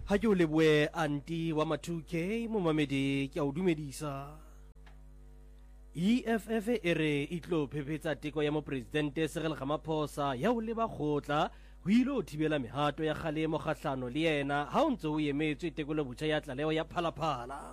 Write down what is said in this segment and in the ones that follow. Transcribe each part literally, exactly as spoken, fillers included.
ha ke o leboe anti wa Mathuke momamedi ke a o dumedisa. E F F e re e tlo phephetsa teko ya mo presidente Cyril Ramaphosa ya o leba khotla ho ile o thibela mehato ya kgalemo kgahlano le yena ha o ntse o emetswe tekolo botjha ya tlaleo ya phalaphala.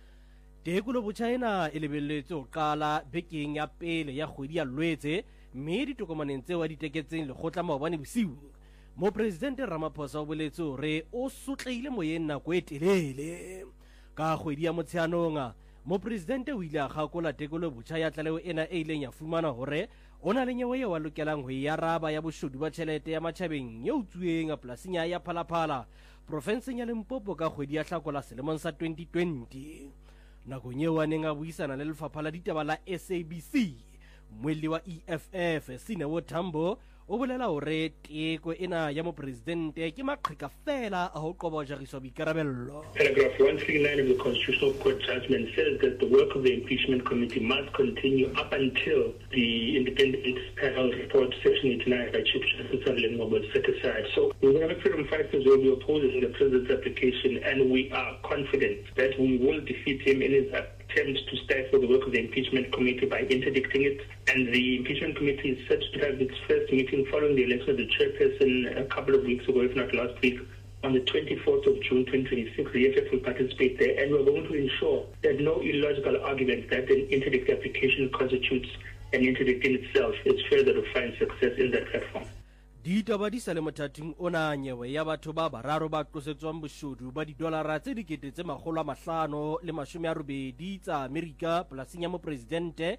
Tekolo botjha ena e lebelletswe ho qala bekeng ya pele ya kgwedi ya Lwetse mme ditokomaneng tseo a di teketseng lekgotla maobane bosiu. Mo presidente Ramaphosa o boletse hore o sotleile moyeng nako e telele. Ka kgwedi ya Motsheanong mo presidente o ile a kgakola tekolo botjha ya tlaleo ena e ileng ya fumana hore ona le nyewe wa lokelang ho yaraba ya boshodu ba tjhelete ya matjhabeng ye utsueng a polasing ya Phalaphala profenseng ya Limpopo ka kgwedi ya Hlakola selemong sa twenty twenty. Nakong eo a neng a buisana le lefapha la ditaba la S A B C, moelli wa E F F Sinewo Tambo o bolela hore teko ena ya mo presidente ke maqheka fela a ho qoba jariso boikarabello. Paragraph one thirty-nine of the Constitutional Court judgment says that the work of the impeachment committee must continue up until the independent panel report section eighty-nine by Chief Justice Sandile was set aside. So the Economic Freedom Fighters will be opposing the president's application, and we are confident that we will defeat him in his attempts to stifle the work of the impeachment committee by interdicting it. And the impeachment committee is set to have its first meeting following the election of the chairperson a couple of weeks ago, if not last week, on the twenty-fourth of June twenty twenty-six. The E F F will participate there, and we're going to ensure that no illogical argument that an interdict application constitutes an interdict in itself is further to find success in that platform. Ditaba di sale mothating ona nyewe ya batho ba bararo ba tlosetswang boshodu ba didolara tse dikete tse makgolo a mahlano le mashome a robedi tsa Amerika polasing ya mo presidente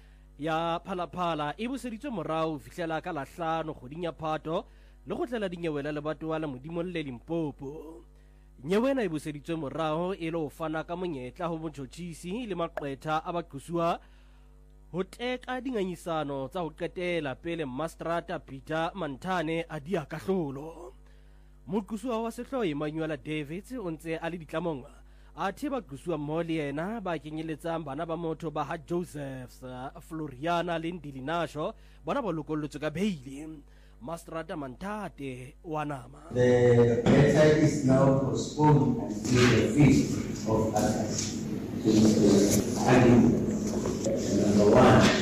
ya Phalaphala e buseditswe morao fihlela ka la hlano kgoding ya Phato le go tlela dinyewela le batho ba la modimo le Limpopo. Nyewena e buseditswe morao e le ho fana ka monyetla ho botjhotjhisi le maqetha a baqosua ho teka dinganyisano tsa ho qetela pele Mastrata Peter Manthane a dia kahlolo. Moqosua wa sehloho Emmanuel Davids o ntse a le ditlamong a thiba qosua mmoho le yena ba kenyeletsang bana ba motho ba ha Joseph Floriana le Ndilinasho bona ba lokollotswe ka beili. Mastrata Manthate wa nama. The matter is now postponed until the fifth of August. Number one.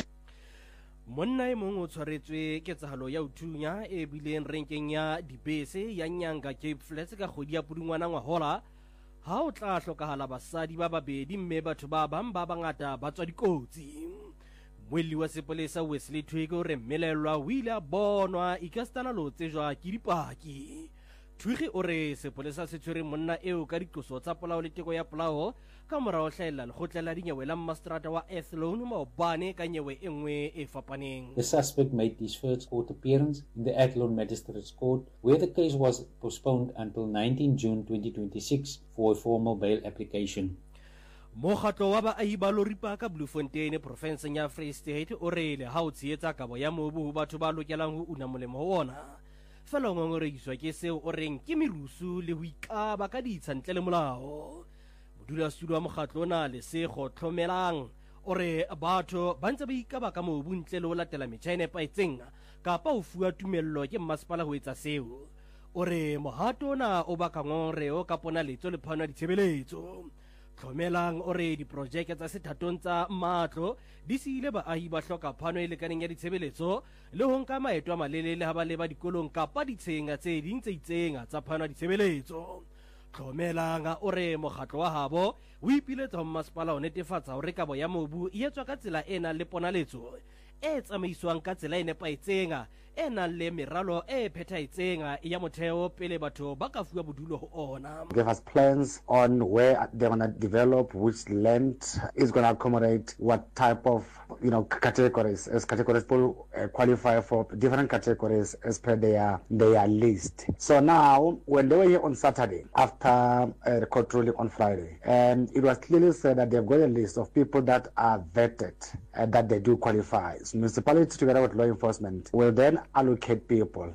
Monna e mong o tshwaretswe ketsahalo ya uthunya e bileng renkeng ya dibese ya Nyanga Cape Flats ka kgwedi ya Pudungwana ngwahola ha o tla hlokahala basadi ba babedi mme batho ba bang ba bangata ba tswa dikotsi. Moelli wa sepolesa Wesley Twego re mmelelwa o ile a bonwa ikastana lo tsejwa ke dipaki. Twigi o re sepolesa se tshwere monna eo ka ditloso tsa polao le teko ya polao ka morao hlaela lekgotla la dinyewe la Mastrata wa Athlone maobane ka nyewe e nngwe e fapaneng. The suspect made his first court appearance in the Athlone Magistrates Court, where the case was postponed until nineteenth June twenty twenty-six for a formal bail application. Mokgatlo wa baahi ba Loripa ka Bloemfontein profenseng ya Free State o rele ha o tshehetsa kabo ya mobu ho batho ba lokelang ho una molemo ho ona. Fela o ngongoreiswa ke seo o reng ke merusu le ho ikaba ka ditsha ntle le molao. Modulasetulo wa mokgatlo ona le se kgotlomelang o re batho ba ntse ba ikaba ka mobu ntle le ho latela metjha e nepahetseng kapa ho fuwa tumello ke mmasepala ho etsa seo. O re mohato ona o baka ngongoreo ka ponaletso le phano ya ditshebeletso. Tlhomelang o re diprojeke tsa sethatong tsa matlo di siile baahi ba hloka phano e lekaneng ya ditshebeletso le ho nka maeto a malelele ha ba leba dikolong kapa ditshenga tse ding tse itseng tsa phano ya ditshebeletso. Tlhomelang o re mokgatlo wa habo o ipiletsa ho mmasepala ho netefatsa hore kabo ya mobu e etswa ka tsela ena le ponaletso e tsamaiswang ka tsela e nepahetseng e nang le meralo e phethahetseng ya motheo pele batho ba ka fuwa bodulo ho ona. Give us plans on where they're going to develop, which land is going to accommodate what type of, you know, categories, as categories people uh, qualify for different categories as per their their list. So now, when they were here on Saturday, after uh, the court ruling on Friday, and it was clearly said that they've got a list of people that are vetted, uh, that they do qualify. So municipality together with law enforcement will then allocate people.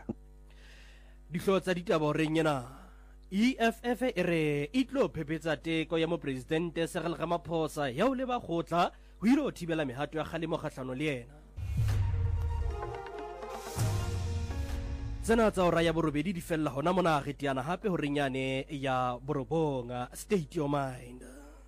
Dihlotsa ditaba reng yena E F F e re itlo phephetsa teko ya mo presidente Cyril Ramaphosa ya o leba khotla ho ile o thibela mehato ya kgalemo kgahlano le yena. tsena tsa ora ya borobedi di fella hona mona re tiana hape ho renyane ya borobonga State Your Mind.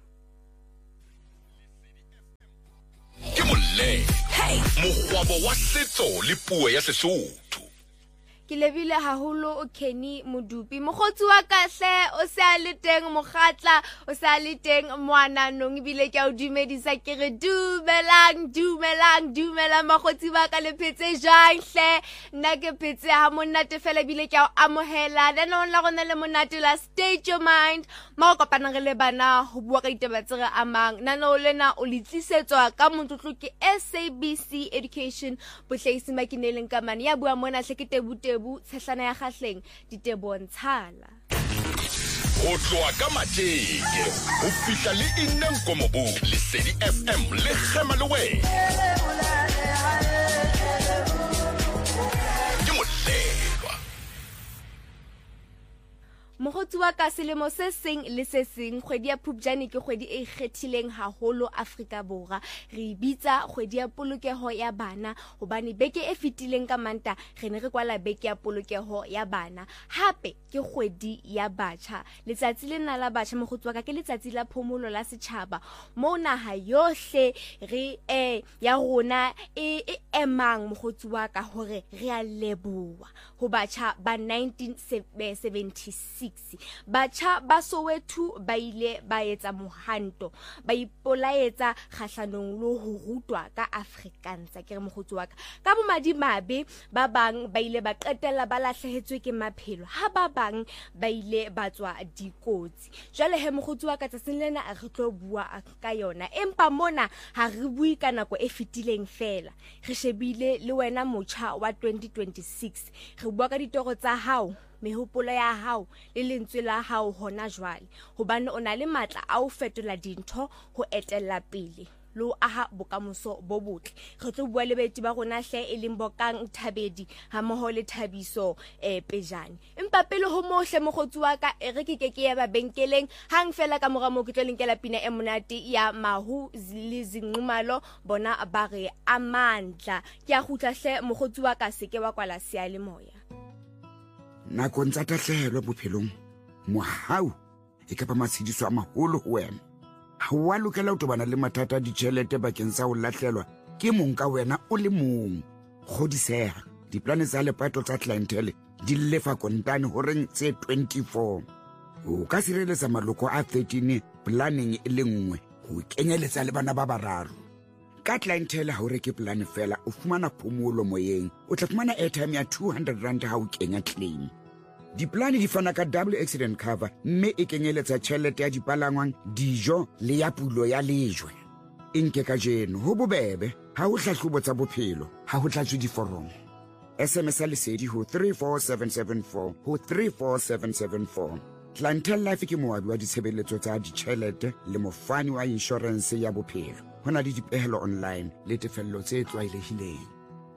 Ke molle mogwabo wa setso le puo ya Sesotho. Ke lebile haholo o Kenny Modupi mogotsi wa kahle o se a le teng mogatla o se a le teng moana nong bile ke a o dumedisa ke re dumelang dumelang dumelang mogotsi wa ka le phetse jang hle nna ke phetse ha monate fela bile ke a o amohela le no la gona le monate la State Your Mind ma o kopana re le bana ho bua ka ditaba tse re amang nna no lena o litlisetswa ka motlotlo ke S A B C Education bohlahisi makineleng ka mane ya bua mona hle ke tebute tshehlana ya khahleng ditebontshana go tloa ka matjeke go fihla le ineng komobu le Lesedi F M le khema le we ke mohlelwa mogotsi wa ka selemo se seng le se seng kgwedi ya Phupjane ke kgwedi e ikgethileng haholo Afrika Borwa re bitsa kgwedi ya polokeho ya bana hobane beke e fitileng ka Manta re ne re kwala beke ya polokeho ya bana hape ke kgwedi ya batjha letsatsi lena la batjha mogotsi wa ka ke letsatsi la phomolo la setjhaba mo naha yohle re eh ya rona e emang mogotsi wa ka hore re a leboha ho batjha ba nineteen seventy-six batjha ba Soweto ba ile ba etsa mohanto ba ipolaetsa khahlanong lo ho rutwa ka Afrikaans ke re mogotsi wa ka ka bomadimabe ba bang ba ile ba qetella ba lahlehetswe ke maphelo ha ba bang ba ile ba tswa dikotsi jwale he mogotsi wa ka tsatsing lena a re tlo bua ka yona empa mona ha re bui ka nako e fitileng fela re shebile le wena motjha wa twenty twenty-six re bua ka ditoro tsa hao mehopolo ya hao le lentswe la hao hona jwale hobane o na le matla a o fetola dintho ho etella pele lo aha bokamoso bo botle re tlo bua le beti ba rona hle e leng bokang Thabedi ha moho le Thabiso eh Pejane empa pele ho mohle mogotsi wa ka e re ke ke ke ya ba benkeleng hang fela ka mora mo ke tlo lenkela pina e monate ya Mahu le Zinqumalo bona ba re amandla ke a gutla hle mogotsi wa ka se ke wa kwala sia le moya nako ntsa tahlehelo bophelong mohau e ka ba matshidiso a maholo ho wena ha wa lokela ho tobana le mathata a ditjhelete bakeng sa ho lahlelwa ke mong ka wena o le mong godiseha diplane tsa lepato tsa clientele di lefa kontane ho reng tse twenty-four o ka sireletsa maloko a thirteen planning e le nngwe ho kenyeletsa le bana ba bararo ka clientele ha o reke plan fela o fumana phomolo moyeng o tla fumana airtime ya two hundred rand ha o kenya claim diplane di fana ka double accident cover mme e kenyeletsa tjhelete ya dipalangwang dijo le ya pulo ya lejwe inke ka jeno ho bobebe ha o hlahlobo tsa bophelo ha ho tlatswe diforomo S M S a Lesedi ho three four seven seven four ho three four seven seven four Clientele Life ke moabi wa ditshebeletso tsa ditjhelete le mofani wa insurance ya bophelo hona le dipehelo online le tefello tse tlwaelehileng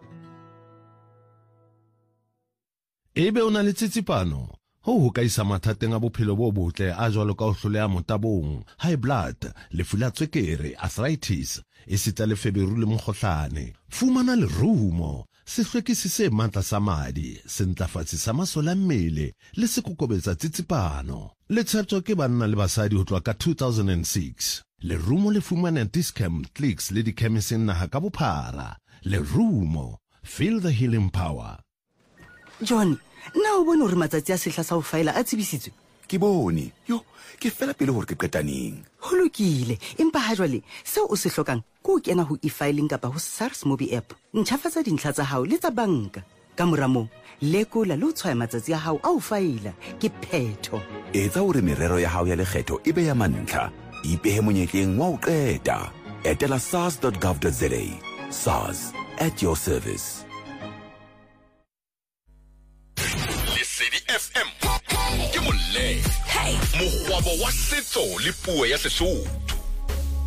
ebe o na le tsitsipano ho ho ka isa mathateng a bophelo bo botle a jwalo ka ho hloleha motabong high blood lefu la tswekere arthritis e sita le feberu le mokgohlane fumana le rumo sehlwekisi se matla sa madi se ntlafatsi sa masole a mmele le se kokobetsa tsitsipano le tshetswa ke banna le basadi ho tloa ka two thousand six le rumo le fumana Discam Clicks le dikemiseng naha ka bophara le rumo feel the healing power. John, na o bone hore matsatsi a sehla sa ho faela a tsebisitswe? Ke bone. Yo, ke fela pele hore ke qetaneng. Ho lokile, empa ha jwale seo o se hlokang ke ho kena ho e-filing kapa ho SARS Mobi app. Ntjhafatsa dintlha tsa hao le tsa banka. Ka mora moo, lekola le ho tshwaya matsatsi a hao a ho faela ke phetho. Etsa hore merero ya hao ya lekgetho e be ya mantlha. Ipehe monyetleng wa ho qeta. Etela sars dot gov dot za. SARS, at your service. F M ke molle mogwabo wa setso le puo ya Sesotho.